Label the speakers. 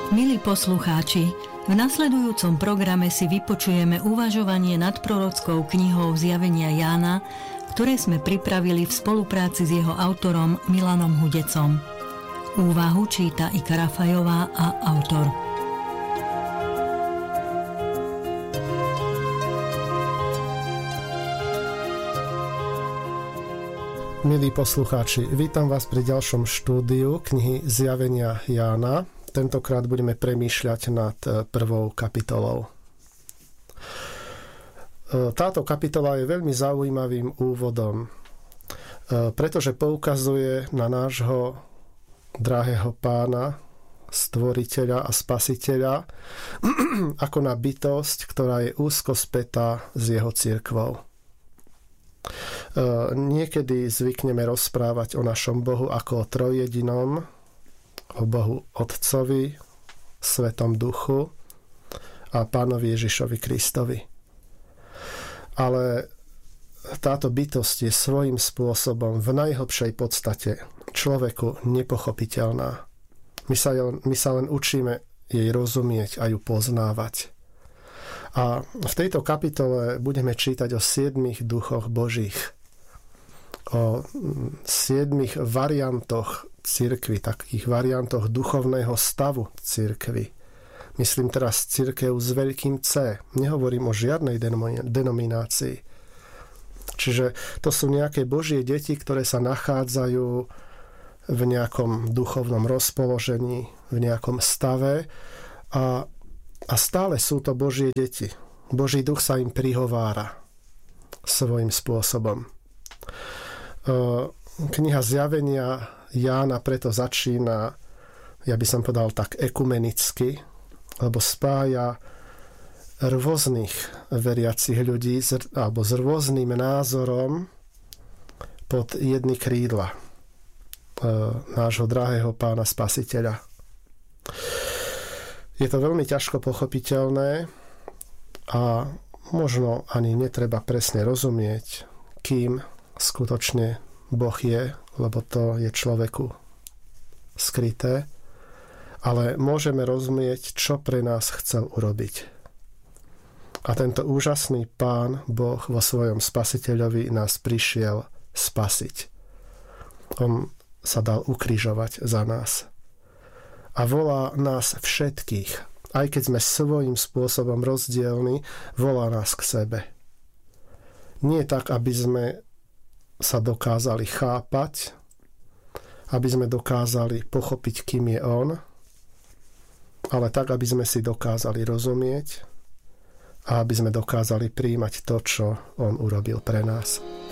Speaker 1: Milí poslucháči, v nasledujúcom programe si vypočujeme uvažovanie nad prorockou knihou Zjavenia Jána, ktoré sme pripravili v spolupráci s jeho autorom Milanom Hudecom. Úvahu číta Ika Rafajová a autor.
Speaker 2: Milí poslucháči, vítam vás pri ďalšom štúdiu knihy Zjavenia Jána. Tentokrát budeme premýšľať nad prvou kapitolou. Táto kapitola je veľmi zaujímavým úvodom, pretože poukazuje na nášho drahého Pána, stvoriteľa a spasiteľa, ako na bytosť, ktorá je úzko spätá s jeho cirkvou. Niekedy zvykneme rozprávať o našom Bohu ako o trojjedinom, o Bohu Otcovi, Svetom Duchu a Pánovi Ježišovi Kristovi. Ale táto bytosť je svojím spôsobom v najhlbšej podstate človeku nepochopiteľná. My sa len učíme jej rozumieť a ju poznávať. A v tejto kapitole budeme čítať o 7 duchoch Božích, o 7 variantoch cirkvi, takých variantoch duchovného stavu cirkvi. Myslím teraz cirkev s veľkým C. Nehovorím o žiadnej denominácii. Čiže to sú nejaké Božie deti, ktoré sa nachádzajú v nejakom duchovnom rozpoložení, v nejakom stave a stále sú to Božie deti. Boží duch sa im prihovára svojím spôsobom. Kniha Zjavenia Jána preto začína, ja by som povedal tak ekumenicky, lebo spája rôznych veriacich ľudí alebo s rôznym názorom pod jedny krídla nášho drahého Pána Spasiteľa. Je to veľmi ťažko pochopiteľné a možno ani netreba presne rozumieť, kým skutočne Boh je, lebo to je človeku skryté, ale môžeme rozumieť, čo pre nás chcel urobiť. A tento úžasný Pán, Boh vo svojom Spasiteľovi nás prišiel spasiť. On sa dal ukrižovať za nás. A volá nás všetkých, aj keď sme svojím spôsobom rozdielni, volá nás k sebe. Nie tak, aby sme sa dokázali chápať, aby sme dokázali pochopiť, kým je on, ale tak, aby sme si dokázali rozumieť a aby sme dokázali prijímať to, čo on urobil pre nás.